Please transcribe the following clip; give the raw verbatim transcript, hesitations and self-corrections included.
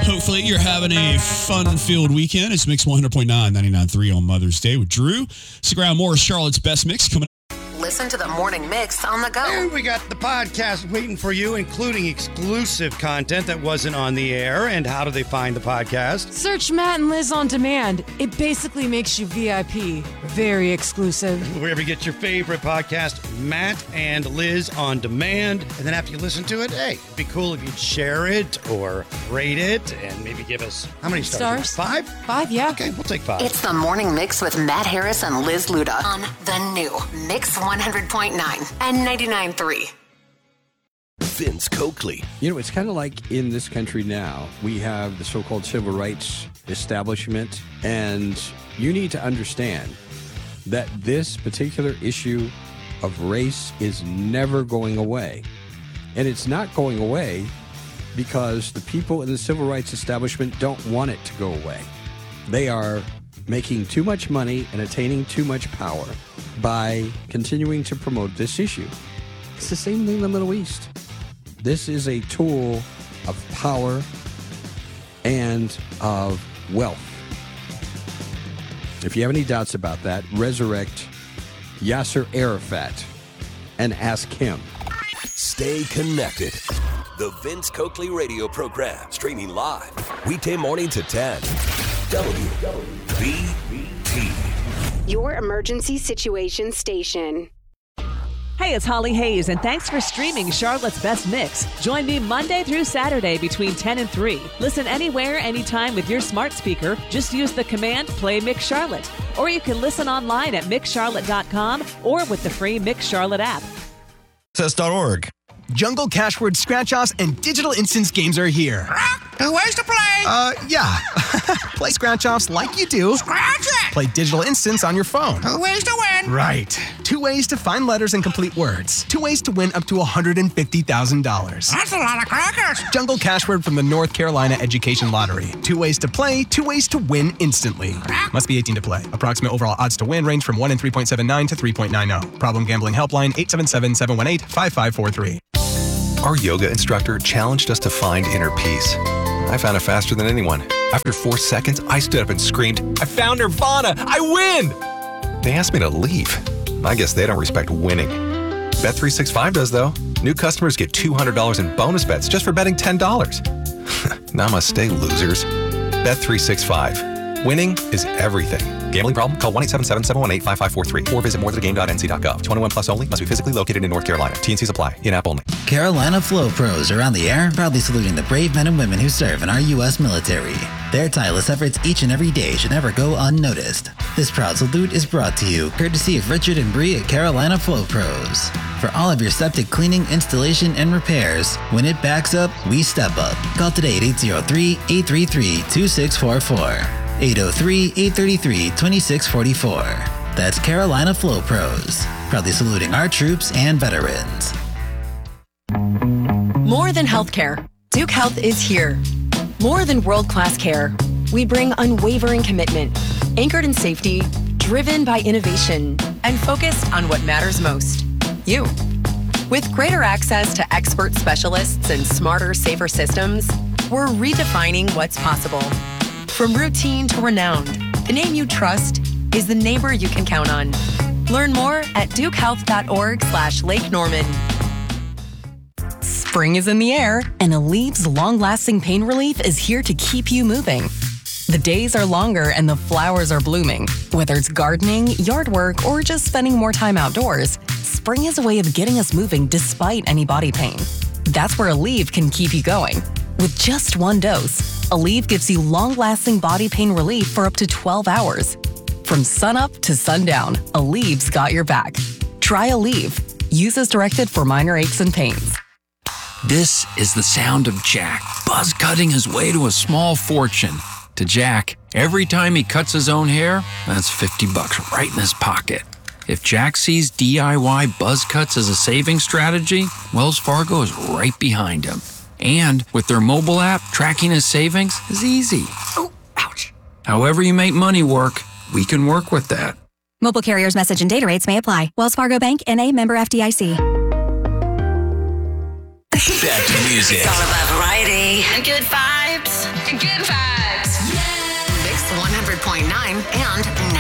Hopefully you're having a fun-filled weekend. It's Mix one hundred point nine, ninety-nine point three on Mother's Day with Drew. Stick around, more Charlotte's Best Mix coming up. Listen to the Morning Mix on the go. And we got the podcast waiting for you, including exclusive content that wasn't on the air. And how do they find the podcast? Search Matt and Liz on demand. It basically makes you V I P. Very exclusive. Wherever you get your favorite podcast, Matt and Liz on demand. And then after you listen to it, hey, it'd be cool if you'd share it or rate it and maybe give us, how many stars? Stars? Five? Five, yeah. Okay, we'll take five. It's the Morning Mix with Matt Harris and Liz Luda on the new Mix one hundred point nine and ninety-nine point three. Vince Coakley. You know, it's kind of like in this country now, we have the so-called civil rights establishment, and you need to understand that this particular issue of race is never going away. And it's not going away because the people in the civil rights establishment don't want it to go away. They are making too much money and attaining too much power by continuing to promote this issue. It's the same thing in the Middle East. This is a tool of power and of wealth. If you have any doubts about that, resurrect Yasser Arafat and ask him. Stay connected. The Vince Coakley radio program, streaming live, weekday morning to ten. W B T. Your emergency situation station. Hey, it's Holly Hayes, and thanks for streaming Charlotte's Best Mix. Join me Monday through Saturday between ten and three. Listen anywhere, anytime with your smart speaker. Just use the command Play Mix Charlotte. Or you can listen online at mix charlotte dot com or with the free Mix Charlotte app. Access dot org. Jungle Cashword Scratch-Offs and Digital Instance games are here. Two ways to play. Uh, yeah. Play Scratch-Offs like you do. Scratch it. Play Digital Instance on your phone. Two ways to win. Right. Two ways to find letters and complete words. Two ways to win up to one hundred fifty thousand dollars. That's a lot of crackers. Jungle Cashword from the North Carolina Education Lottery. Two ways to play, two ways to win instantly. Must be eighteen to play. Approximate overall odds to win range from one in three point seven nine to three point nine zero. Problem gambling helpline eight seven seven, seven one eight, five five four three. Our yoga instructor challenged us to find inner peace. I found it faster than anyone. After four seconds, I stood up and screamed, "I found Nirvana! I win!" They asked me to leave. I guess they don't respect winning. Bet three sixty-five does, though. New customers get two hundred dollars in bonus bets just for betting ten dollars. Namaste, losers. Bet three sixty-five. Winning is everything. Gambling problem? Call one eight seven seven, seven one eight, five five four three or visit more than a game dot n c dot gov. twenty-one plus only. Must be physically located in North Carolina. T N Cs apply. In-app only. Carolina Flow Pros are on the air, proudly saluting the brave men and women who serve in our U S military. Their tireless efforts each and every day should never go unnoticed. This proud salute is brought to you courtesy of Richard and Bree at Carolina Flow Pros. For all of your septic cleaning, installation, and repairs, when it backs up, we step up. Call today at eight zero three, eight three three, two six four four. eight zero three, eight three three, two six four four. That's Carolina Flow Pros, proudly saluting our troops and veterans. More than healthcare, Duke Health is here. More than world-class care, we bring unwavering commitment, anchored in safety, driven by innovation, and focused on what matters most, you. With greater access to expert specialists and smarter, safer systems, we're redefining what's possible. From routine to renowned, the name you trust is the neighbor you can count on. Learn more at duke health dot org slash Lake Norman. Spring is in the air, and Aleve long-lasting pain relief is here to keep you moving. The days are longer and the flowers are blooming. Whether it's gardening, yard work, or just spending more time outdoors, spring is a way of getting us moving despite any body pain. That's where Aleve can keep you going. With just one dose, Aleve gives you long-lasting body pain relief for up to twelve hours. From sunup to sundown, Aleve's got your back. Try Aleve. Use as directed for minor aches and pains. This is the sound of Jack, buzz cutting his way to a small fortune. To Jack, every time he cuts his own hair, that's fifty bucks right in his pocket. If Jack sees D I Y buzz cuts as a saving strategy, Wells Fargo is right behind him. And with their mobile app, tracking his savings is easy. Oh, ouch. However you make money work, we can work with that. Mobile carriers' message and data rates may apply. Wells Fargo Bank, N A member F D I C. Back to music. It's all about variety and good vibes. And good hundred point nine and